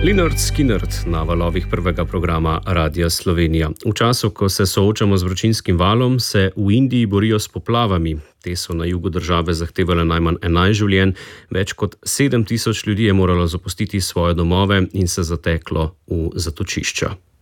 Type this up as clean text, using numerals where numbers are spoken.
Linard Skinnerd na valovih prvega programa Radia Slovenija. V času, ko se soočamo z vročinskim valom, se v Indiji borijo s poplavami. Te so na jugu države zahtevale najmanj 11 življenj, več kot 7 tisoč ljudi je moralo zapustiti svoje domove in se zateklo v zatočišča.